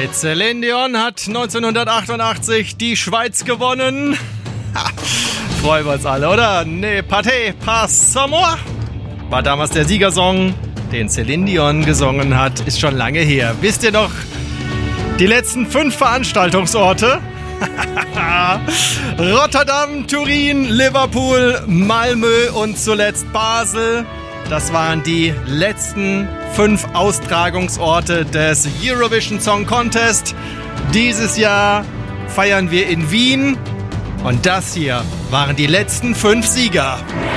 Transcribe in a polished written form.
Alright, Celine Dion hat 1988 die Schweiz gewonnen. Freuen wir uns alle, oder? Ne, Pâté, pas moi. War damals der Siegersong, den Celine Dion gesungen hat. Ist schon lange her. Wisst ihr noch die letzten 5 Veranstaltungsorte? Rotterdam, Turin, Liverpool, Malmö und zuletzt Basel. Das waren die letzten 5 Austragungsorte des Eurovision Song Contest. Dieses Jahr feiern wir in Wien. Und das hier waren die letzten 5 Sieger.